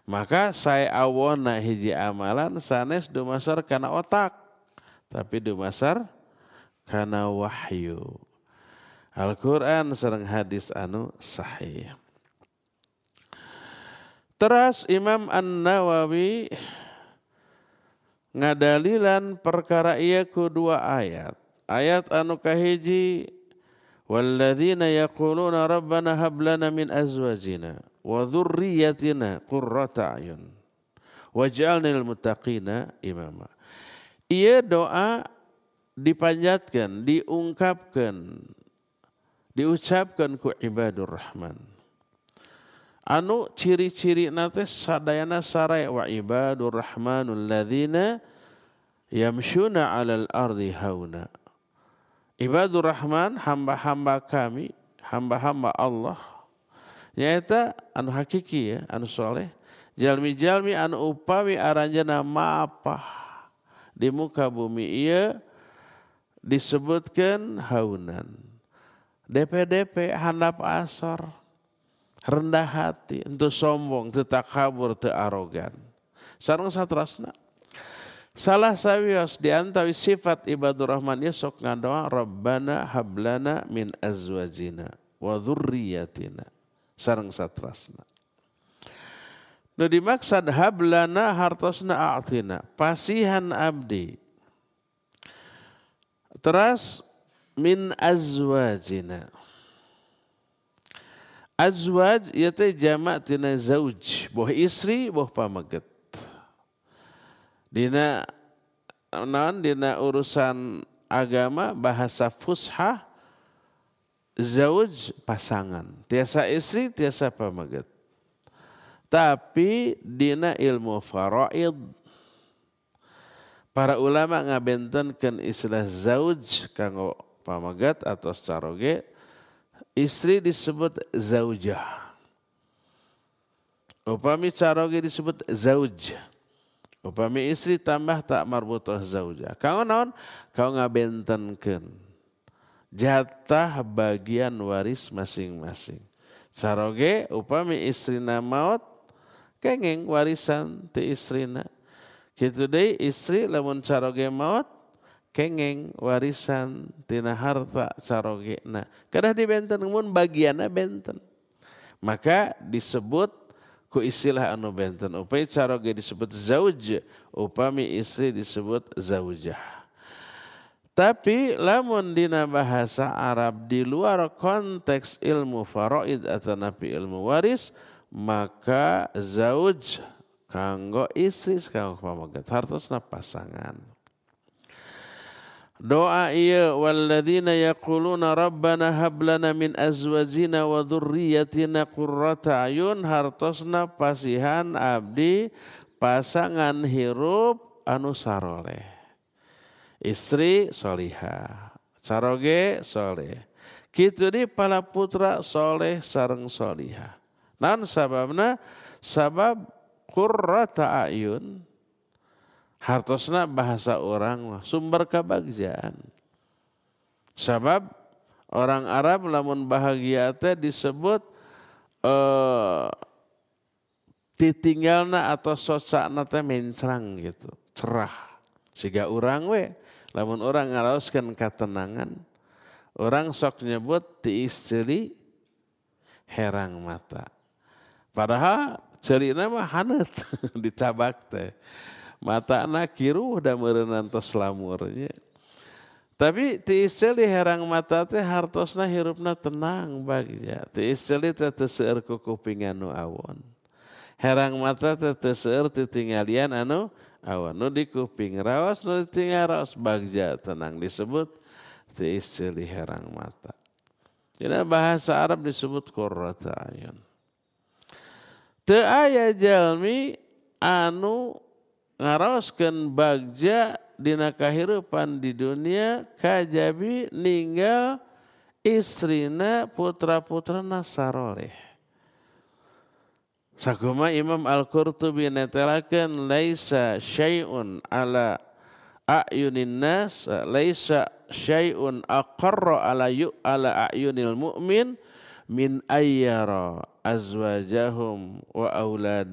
Maka saya awona hiji amalan sanes dumasar kana otak, tapi dumasar kana wahyu. Al-Quran sareng hadis anu sahih. Teras Imam An-Nawawi ngadalilan perkara ieu ku dua ayat. Ayat anu kahiji walladzina yaquluna rabbana hab lana min azwajina wa dzurriyyatina qurrata a'yun waj'alna lil muttaqina imama. Ieu doa dipanjatkeun, diungkapkeun, diucapkeun ku ibadur rahman. Anu ciri-ciri nate sadayana saray wa ibadur rahmanul ladzina yamshuna 'alal ardi hauna. Ibadur rahman hamba-hamba kami, hamba-hamba Allah. Nyaeta anu hakiki ya, anu soleh. Jalmi-jalmi anu upawi aranjeuna maapah di muka bumi ieu disebutkeun haunan. DP handap asor, rendah hati, henteu sombong, teu takabur, teu arogan. Sareng saterasna salah sawios di antawi sifat ibadur rahman ieu sok ngadoa rabbana hablana min azwajina wa dzurriyyatina sareng saterasna. Nu dimaksud hablana hartosna a'tina, pasihan abdi. Teras min azwajina. Azwaj ieu teh jamak tina zauj, boh istri, boh pamaget. Dina urusan agama bahasa fushah zauj pasangan, tiasa istri, tiasa pamaget. Tapi dina ilmu faraid para ulama ngabentenkeun istilah zauj kanggo pamaget atau secara oge istri disebut zaujah. Upami cara oge disebut zauj. Upami istri tambah tak marbutoh zaujah. Kau naon? Kau ngabentenkeun jatah bagian waris masing-masing. Saroge upami istrina maot kengeng warisan ti istrina. Kitu deui istri lamun saroge maot kengeng warisan tina harta sarogena. Kadah dibenten mun bagianna benten. Maka disebut ku istilah anu benten upami caroge disebut zauj, upami istri disebut zaujah. Tapi lamun dina bahasa Arab di luar konteks ilmu faraid atau napi ilmu waris, maka zauj kanggo istri kanggo pamaget hartosna pasangan. Doa ieu walladzina yaquluna rabbana hab lana min azwajina wa dzurriyyatina qurrata ayun hartosna pasihan abdi pasangan hirup anu saroleh. Istri solihah, saroge soleh. Kitu di pala putra soleh sareng solihah. Naon sababna? Sabab qurrata ayun hartosna bahasa orang sumber kabagjaan. Sabab orang Arab lamun bahagia teh disebut titinggalna atau sosakna teh mencrang gitu, cerah. Siga urang we lamun orang ngaraoskeun katenangan, orang sok nyebut ti istri herang mata. Padahal ceurina mah haneut dicabak teh. Mata anak kiruh da meureunna tos lamurnya. Tapi ti istri herang mata teh hartosna hirupna tenang bagja. Ti istri teh teu seueur ku kuping anu awon. Herang mata teh teu seueur titinggalian anu awon. Nu di kuping raos, nu ditinggal raos bagja tenang disebut ti istri herang mata. Dina bahasa Arab disebut qurrata ayun. Teu aya jalmi anu ngaraoskeun bagja dina kahirupan di dunia kajabi ninggal istrina putra-putrana saroleh. Sakumaha Imam Al-Qurtubi netelakeun laisa syai'un ala a'yunin nas laisa syai'un aqarra ala a'yunil mu'min min ayyara azwajahum wa aulad